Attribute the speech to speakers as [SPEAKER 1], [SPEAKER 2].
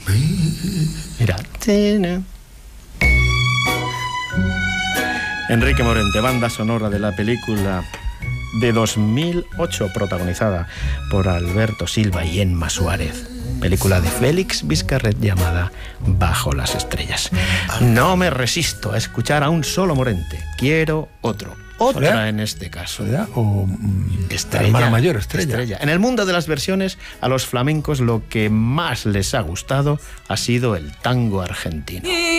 [SPEAKER 1] Mira. Enrique Morente, banda sonora de la película de 2008, protagonizada por Alberto Silva y Emma Suárez. Película de Félix Vizcarret llamada Bajo las estrellas. No me resisto a escuchar a un solo Morente. Quiero otro. Otra
[SPEAKER 2] ¿Soledad?
[SPEAKER 1] En este caso.
[SPEAKER 2] ¿Soledad o
[SPEAKER 1] Estrella,
[SPEAKER 2] hermana mayor, Estrella?
[SPEAKER 1] En el mundo de las versiones, a los flamencos lo que más les ha gustado ha sido el tango argentino.